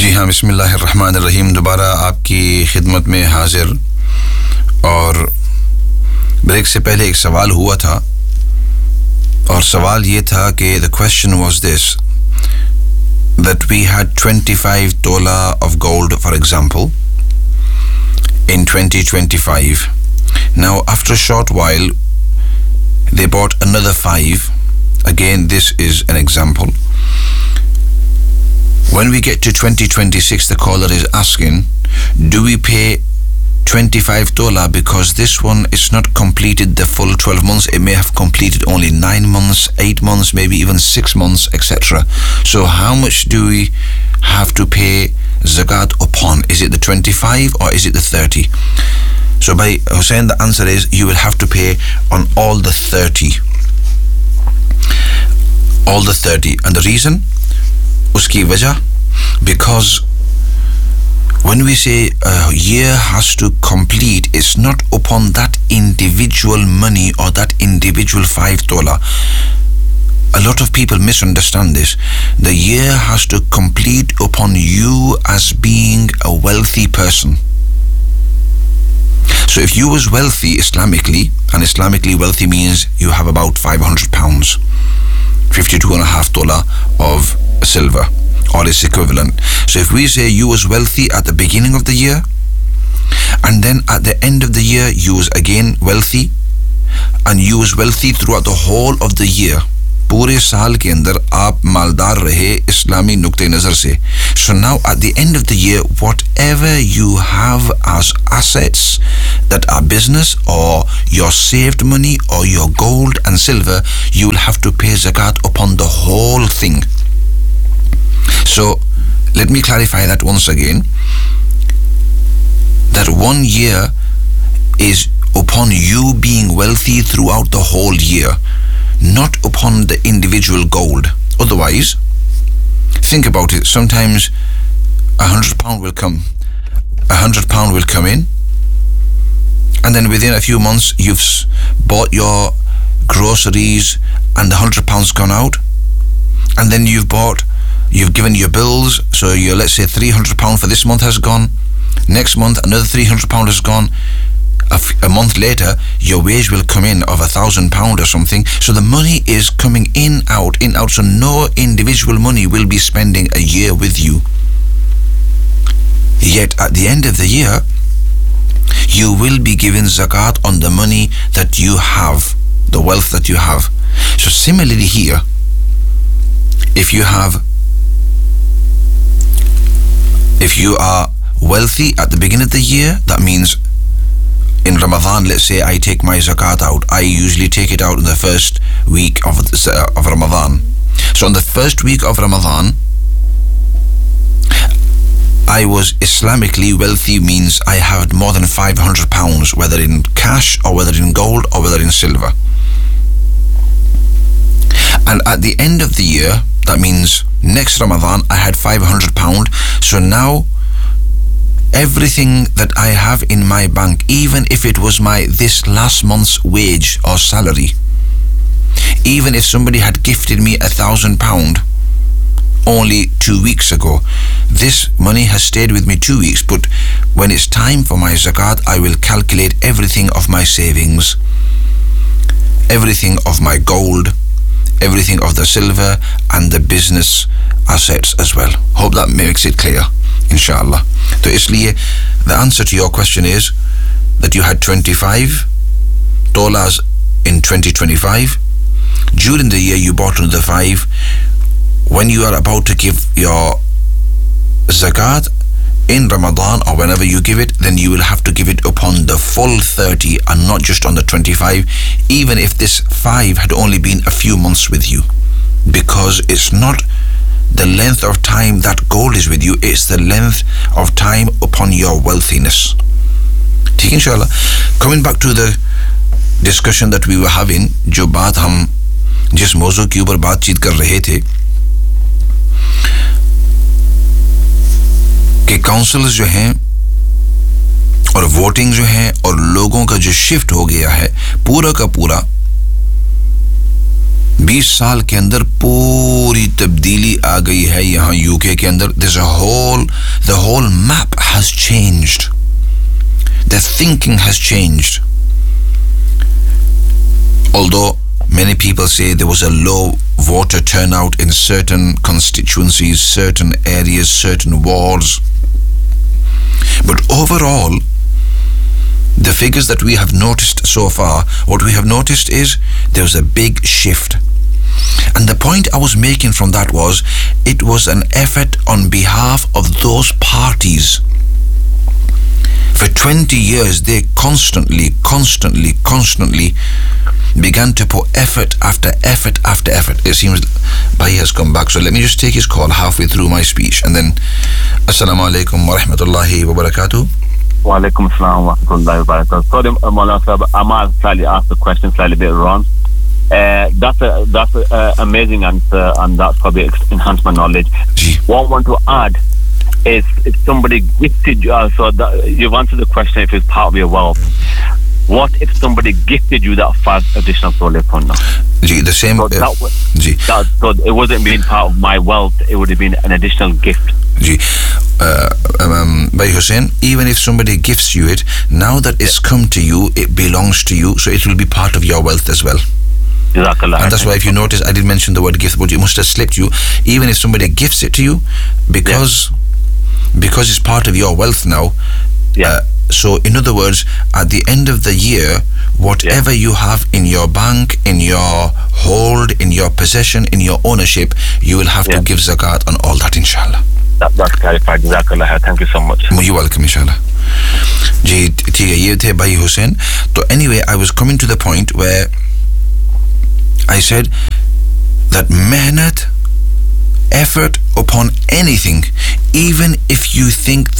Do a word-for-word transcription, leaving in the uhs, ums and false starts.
जी हाँ, बिस्मिल्लाहिर्रहमानिर्रहीम। दोबारा आपकी खिदमत में हाजिर। और ब्रेक से पहले एक सवाल हुआ था, और सवाल ये था कि the question was this, that we had twenty-five tola of gold, for example, in twenty twenty-five. Now, after a short while, they bought another five. Again, this is an example. When we get to twenty twenty-six, the caller is asking, do we pay twenty-five tola because this one is not completed the full twelve months? It may have completed only nine months, eight months, maybe even six months, et cetera. So how much do we have to pay zakat upon? Is it the twenty-five or is it the thirty? So by Hussein, the answer is you will have to pay on all the thirty. All the thirty. And the reason? Uski wajah, because when we say a year has to complete, it's not upon that individual money or that individual five tola. A lot of people misunderstand this. The year has to complete upon you as being a wealthy person. So if you was wealthy Islamically, and Islamically wealthy means you have about five hundred pounds, fifty-two and a half tola of silver or its equivalent. So if we say you was wealthy at the beginning of the year, and then at the end of the year you was again wealthy, and you was wealthy throughout the whole of the year, पूरे साल के अंदर आप मालदार रहे इस्लामी नुक्ते नज़र से. So now at the end of the year, whatever you have as assets that are business or your saved money or your gold and silver, you will have to pay zakat upon the whole thing. So let me clarify that once again, that one year is upon you being wealthy throughout the whole year, not upon the individual gold. Otherwise, think about it. Sometimes a hundred pound will come, a hundred pound will come in, and then within a few months you've bought your groceries and the hundred pounds gone out, and then you've bought, you've given your bills. So your, let's say three hundred pound for this month has gone. Next month another three hundred pound has gone. A, f- a month later, your wage will come in of a thousand pound or something. So the money is coming in, out, in, out. So no individual money will be spending a year with you. Yet at the end of the year, you will be given zakat on the money that you have, the wealth that you have. So similarly here, if you have, if you are wealthy at the beginning of the year, that means in Ramadan, let's say I take my zakat out. I usually take it out in the first week of uh, of Ramadan. So on the first week of Ramadan, I was Islamically wealthy, means I had more than five hundred pounds, whether in cash or whether in gold or whether in silver. And at the end of the year, that means next Ramadan, I had five hundred pounds. So now everything that I have in my bank, even if it was my this last month's wage or salary, even if somebody had gifted me a thousand pound only two weeks ago, this money has stayed with me two weeks. But when it's time for my zakat, I will calculate everything of my savings, everything of my gold, everything of the silver and the business assets as well. Hope that makes it clear, inshallah. So isliye, the answer to your question is that you had twenty-five dollars in twenty twenty-five. During the year you bought another five. When you are about to give your zakat in Ramadan or whenever you give it, then you will have to give it upon the full thirty and not just on the twenty-five, even if this five had only been a few months with you, because it's not the length of time that gold is with you, it's the length of time upon your wealthiness. ठीक inshallah. Coming back to the discussion that we were having, जो बात हम जिस मौजू के ऊपर बातचीत कर रहे थे कि काउंसिल्स जो हैं और वोटिंग जो है, और लोगों का जो शिफ्ट हो गया है पूरा का पूरा बीस साल के अंदर पूरी तब्दीली आ गई है यहाँ यूके के अंदर. There's a whole, the whole map has changed. The thinking has changed. Although many people say there was a low voter turnout in certain constituencies, certain areas, certain wards. But overall, the figures that we have noticed so far, what we have noticed is there was a big shift. And the point I was making from that was, it was an effort on behalf of those parties. For twenty years, they constantly, constantly, constantly began to put effort after effort after effort. It seems Bhai has come back, so let me just take his call halfway through my speech, and then Assalamu alaikum wa rahmatullahi wa barakatuh. Wa alaikum assalam wa rahmatullahi wa barakatuh. Sorry, Maulana Sahib, I might have slightly asked the question slightly bit wrong. Uh, that's a that's an uh, amazing answer, and that's probably enhanced my knowledge. Gee. What I want to add is, if somebody gifted you, uh, so that, you've answered the question if it's part of your wealth. What if somebody gifted you that five additional solar phone now? Gee, the same. So, uh, that was, Gee. that, so it wasn't being part of my wealth, it would have been an additional gift. Gee. Uh, um, Bhai Hussain, even if somebody gifts you it, now that it's come to you, it belongs to you, so it will be part of your wealth as well. Jazakallah. And that's why, if you notice, I did mention the word gift, but it must have slipped you. Even if somebody gifts it to you, because yeah. because it's part of your wealth now. Yeah. Uh, so, in other words, at the end of the year, whatever yeah. you have in your bank, in your hold, in your possession, in your ownership, you will have yeah. to give zakat on all that, inshallah. That, that's clarified. Jazakallah. Thank you so much. You're welcome, inshallah. जी ठीक है, ये थे भाई हुसैन. तो anyway, I was coming to the point where I said that mehnat, effort upon anything, even if you think